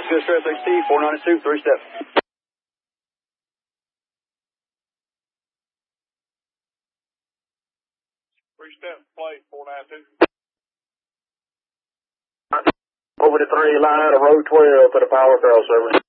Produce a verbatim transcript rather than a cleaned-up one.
Good Stress X T, four ninety-two, three step. Three step, plate, four ninety-two. Over to three, line out of row twelve for the power crossover.